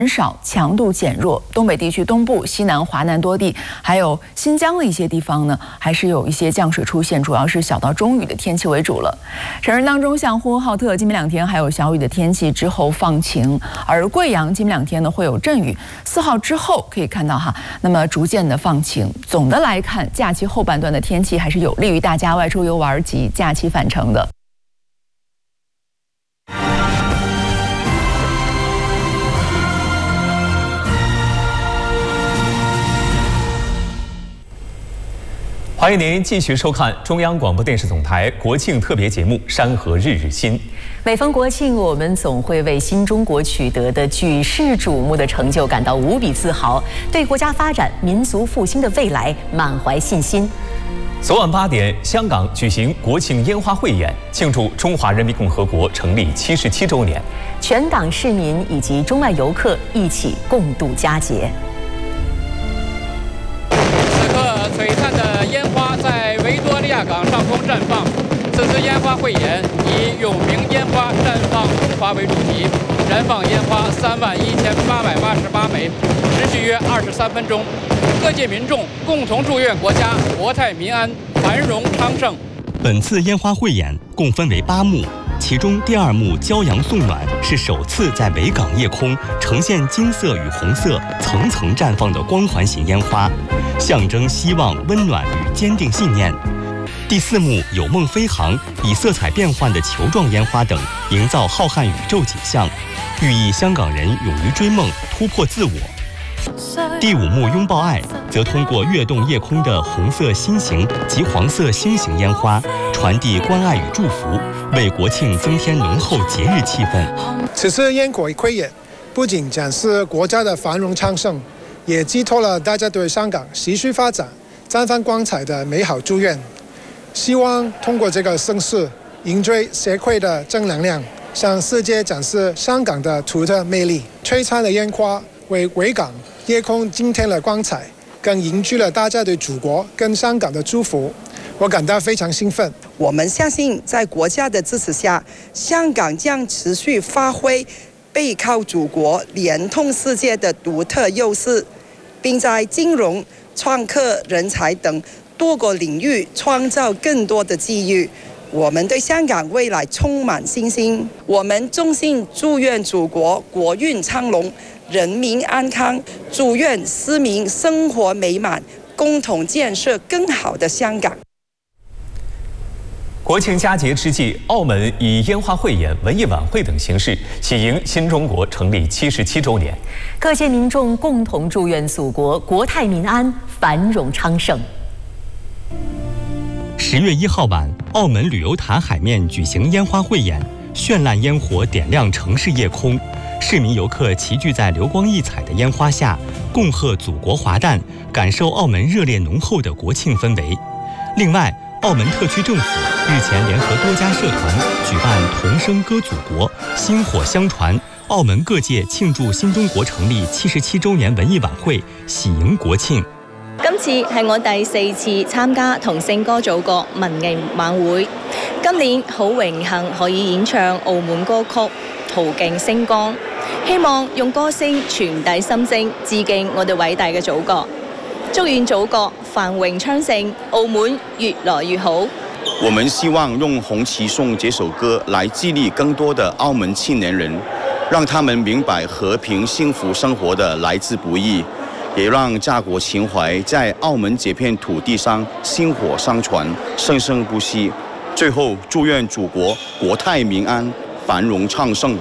减少，强度减弱。东北地区东部、西南、华南多地，还有新疆的一些地方呢，还是有一些降水出现，主要是小到中雨的天气为主了。省份当中，像呼和浩特今明2天还有小雨的天气，之后放晴；而贵阳今明2天呢会有阵雨。4号之后可以看到那么逐渐的放晴。总的来看，假期后半段的天气还是有利于大家外出游玩及假期返程的。 欢迎您继续收看中央广播电视总台国庆特别节目《山河日日新》。 每逢国庆，我们总会为新中国取得的举世瞩目的成就感到无比自豪，对国家发展、民族复兴的未来满怀信心。 昨晚8点，香港举行国庆烟花汇演，庆祝中华人民共和国成立77周年。 全港市民以及中外游客一起共度佳节。 璀璨的烟花在维多利亚港上空绽放。此次烟花汇演以“永明烟花绽放中华”为主题，燃放烟花31888枚，持续约23分钟。各界民众共同祝愿国家国泰民安、繁荣昌盛。 本次烟花汇演共分为8幕，其中第2幕“骄阳送暖”是首次在维港夜空呈现金色与红色层层绽放的光环型烟花，象征希望、温暖与坚定信念。第4幕“有梦飞航”以色彩变幻的球状烟花等营造浩瀚宇宙景象，寓意香港人勇于追梦、突破自我。第5幕“拥抱爱”则通过跃动夜空的红色心形及黄色星形烟花，传递关爱与祝福，为国庆增添浓厚节日气氛。 此次烟火汇演不仅展示国家的繁荣昌盛，也寄托了大家对香港持续发展、绽放光彩的美好祝愿。希望通过这个盛事，凝聚社会的正能量，向世界展示香港的独特魅力。璀璨的烟花为维港夜空增添了光彩，更凝聚了大家对祖国跟香港的祝福。我感到非常兴奋。 我们相信，在国家的支持下，香港将持续发挥背靠祖国、联通世界的独特优势，并在金融、创客、人才等多个领域创造更多的机遇。我们对香港未来充满信心。我们衷心祝愿祖国国运昌隆、人民安康，祝愿市民生活美满，共同建设更好的香港。 国庆佳节之际，澳门以烟花汇演、文艺晚会等形式喜迎新中国成立77周年。 各界民众共同祝愿祖国国泰民安、繁荣昌盛。 10月1号晚，澳门旅游塔海面举行烟花汇演，绚烂烟火点亮城市夜空，市民游客齐聚在流光溢彩的烟花下，共贺祖国华诞，感受澳门热烈浓厚的国庆氛围。另外，澳门特区政府日前联合多家社团举办同声歌祖国、薪火相传，澳门各界庆祝新中国成立77周年文艺晚會，喜迎國慶。 今次係我第4次參加同聲歌組個文藝晚會，今年好榮幸可以演唱澳門歌曲《途徑星光》，希望用歌聲傳遞心聲，致敬我哋偉大嘅祖國。祝願祖國繁榮昌盛，澳門越來越好。 我们希望用《紅旗頌》這首歌來激勵更多的澳門青年人，讓他們明白和平幸福生活的來之不易，也讓家國情懷在澳門這片土地上薪火相傳，生生不息。最後，祝願祖國國泰民安，繁榮昌盛。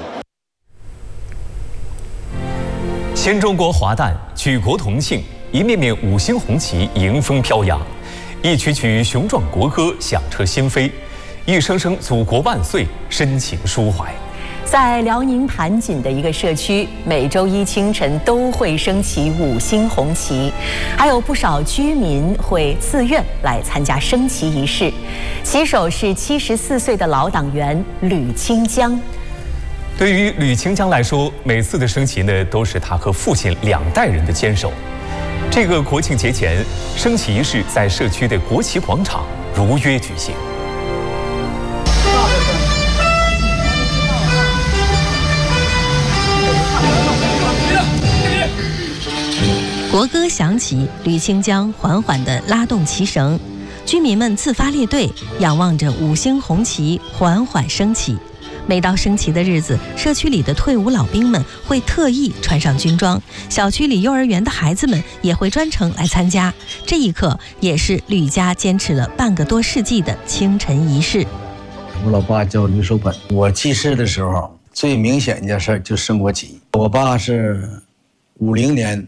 新中國華誕，舉國同慶，一面面5星紅旗迎風飄揚，一曲曲雄壯國歌響徹心扉，一聲聲祖國萬歲，深情抒懷。 在辽寧盤錦的一個社區，每周一清晨都會升起5星紅旗，還有不少居民會自願來參加升旗儀式。旗手是74歲的老黨員呂清江。 對於呂清江來說，每次的升旗呢，都是他和父親2代人的堅守。這個國慶節前，升旗儀式在社區的國旗廣場如約舉行。 国歌响起，吕清江缓缓地拉动旗绳，居民们自发列队，仰望着5星红旗缓缓升起。每到升旗的日子，社区里的退伍老兵们会特意穿上军装，小区里幼儿园的孩子们也会专程来参加。这一刻，也是吕家坚持了半个多世纪的清晨仪式。 我老爸叫吕守本，我记事的时候最明显一件事就是升国旗。我爸是50年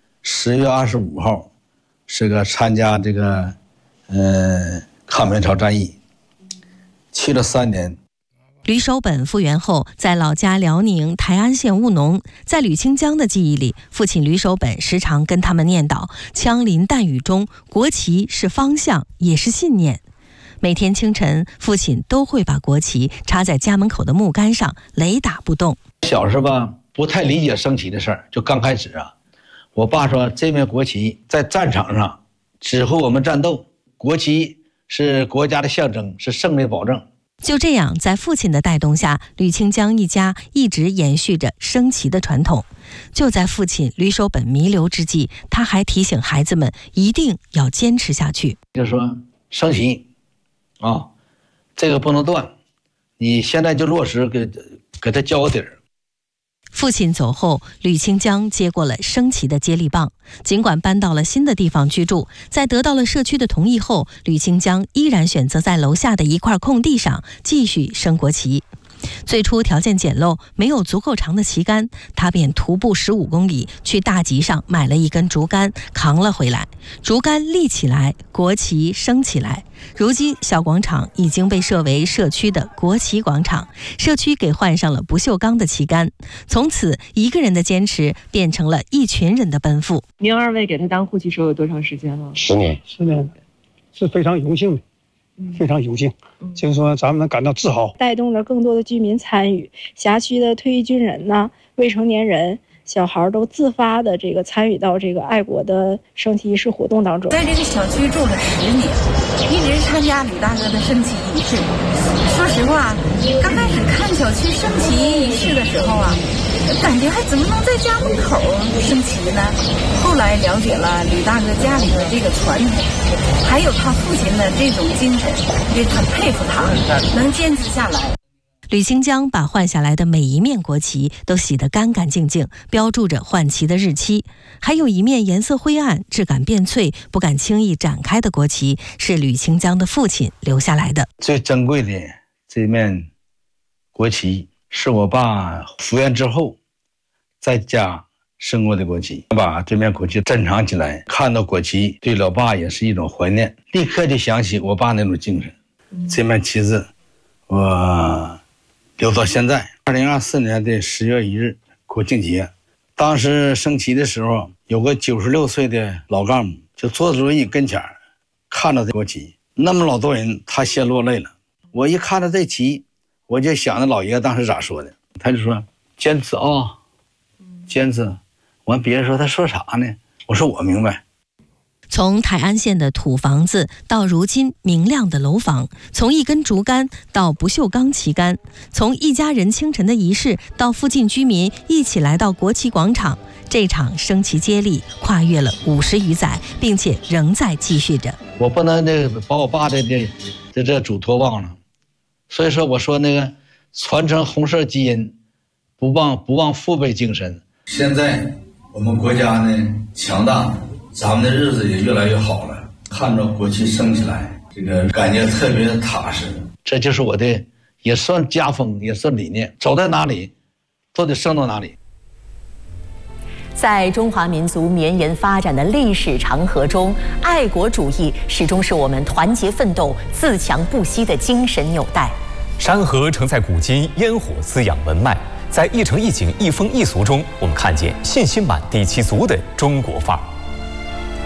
10月25号，是个参加这个抗美援朝战役，去了3年。 吕守本复员后，在老家辽宁台安县务农。在吕清江的记忆里，父亲吕守本时常跟他们念叨：枪林弹雨中，国旗是方向，也是信念。每天清晨，父亲都会把国旗插在家门口的木杆上，雷打不动。 小时候吧，不太理解升旗的事儿，就刚开始啊，我爸说这面国旗在战场上指挥我们战斗，国旗是国家的象征，是胜利保证。 就这样，在父亲的带动下，吕清江一家一直延续着升旗的传统。就在父亲吕守本弥留之际，他还提醒孩子们一定要坚持下去。 就说升旗啊，这个不能断，你现在就落实给他交个底儿。 父亲走后，吕清江接过了升旗的接力棒。尽管搬到了新的地方居住，在得到了社区的同意后，吕清江依然选择在楼下的一块空地上继续升国旗。最初条件简陋，没有足够长的旗杆，他便徒步15公里去大集上买了一根竹竿，扛了回来。竹竿立起来，国旗升起来。如今小广场已经被设为社区的国旗广场，社区给换上了不锈钢的旗杆。从此，一个人的坚持变成了一群人的奔赴。 您2位给他当护旗手有多长时间了 ？10年 ，10年，是非常荣幸的。非常有幸，就是说咱们能感到自豪， 带动了更多的居民参与，辖区的退役军人呢、未成年人、小孩都自发的参与到爱国的升旗仪式活动当中。 在这个小区住了10年，一直参加吕大哥的升旗仪式。说实话，刚开始看小区升旗仪式的时候啊，感觉还怎么能在家门口升旗呢？后来了解了吕大哥家里的这个传统，还有他父亲的这种精神，也很佩服他能坚持下来。 吕清江把换下来的每一面国旗都洗得干干净净，标注着换旗的日期。还有一面颜色灰暗、质感变脆、不敢轻易展开的国旗，是吕清江的父亲留下来的。 最珍贵的这面国旗是我爸复员之后在家升过的国旗，把这面国旗珍藏起来，看到国旗对老爸也是一种怀念，立刻就想起我爸那种精神。这面旗子我留到现在。2024年的10月1日国庆节，当时升旗的时候，有个96岁的老干部就坐在轮椅跟前，看着这国旗，那么老多人，他先落泪了。我一看到这旗，我就想着老爷当时咋说的，他就说坚持啊，坚持。完别人说他说啥呢？我说我明白。 从泰安县的土房子到如今明亮的楼房，从一根竹竿到不锈钢旗杆，从一家人清晨的仪式到附近居民一起来到国旗广场，这场升旗接力跨越了50余载，并且仍在继续着。 我不能把我爸的这嘱托忘了，所以说我说那个传承红色基因，不忘父辈精神。现在我们国家呢强大，咱们的日子也越来越好了。看着国旗升起来，这个感觉特别的踏实。这就是我的，也算家风，也算理念。走在哪里，都得升到哪里。 在中华民族绵延发展的历史长河中，爱国主义始终是我们团结奋斗、自强不息的精神纽带。 山河承载古今，烟火滋养文脉。在一城一景、一风一俗中，我们看见信心满第7族的中国范儿。